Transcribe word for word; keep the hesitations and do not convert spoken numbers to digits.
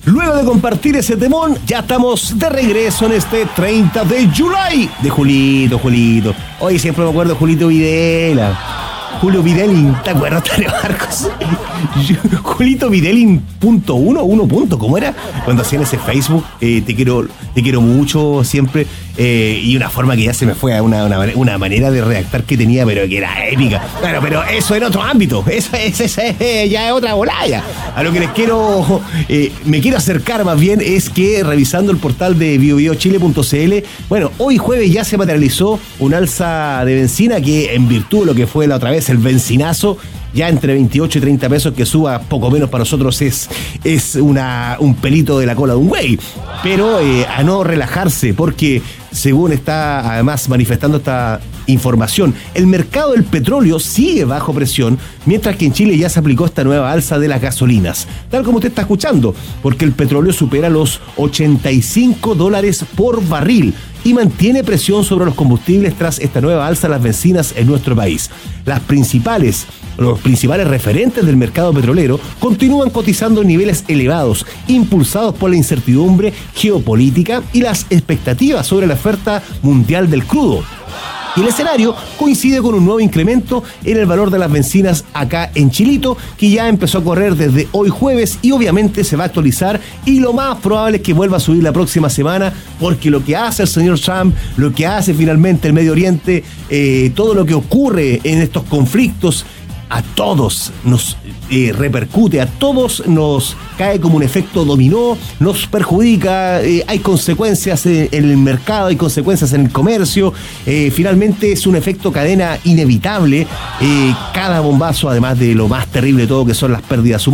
Luego de compartir ese temón, ya estamos de regreso en este treinta de julio de Julito, Julito. Hoy siempre me acuerdo de Julito Videla. Julio Videlin, ¿te acuerdas, Tare Marcos? Julito Videlin punto uno, uno punto, ¿cómo era? Cuando hacían ese Facebook, eh, te quiero, te quiero mucho siempre, eh, y una forma que ya se me fue a una, una, una manera de redactar que tenía, pero que era épica. Claro, pero eso en otro ámbito, eso, eso, eso, eso ya es otra volaya. A lo que les quiero, eh, me quiero acercar más bien es que revisando el portal de bio bio chile punto c l, bueno, hoy jueves ya se materializó un alza de benzina que en virtud de lo que fue la otra vez el benzinazo, ya entre veintiocho y treinta pesos que suba poco menos para nosotros es, es una, un pelito de la cola de un güey. Pero eh, a no relajarse, porque según está además manifestando esta información, el mercado del petróleo sigue bajo presión, mientras que en Chile ya se aplicó esta nueva alza de las gasolinas, tal como usted está escuchando, porque el petróleo supera los ochenta y cinco dólares por barril y mantiene presión sobre los combustibles tras esta nueva alza de las bencinas en nuestro país. Las principales, los principales referentes del mercado petrolero continúan cotizando en niveles elevados, impulsados por la incertidumbre geopolítica y las expectativas sobre la oferta mundial del crudo. Y el escenario coincide con un nuevo incremento en el valor de las bencinas acá en Chilito, que ya empezó a correr desde hoy jueves y obviamente se va a actualizar, y lo más probable es que vuelva a subir la próxima semana, porque lo que hace el señor Trump, lo que hace finalmente el Medio Oriente, eh, todo lo que ocurre en estos conflictos, a todos nos eh, repercute, a todos nos cae como un efecto dominó, nos perjudica, eh, hay consecuencias en, en el mercado, hay consecuencias en el comercio, eh, finalmente es un efecto cadena inevitable, eh, cada bombazo, además de lo más terrible de todo, que son las pérdidas humanas.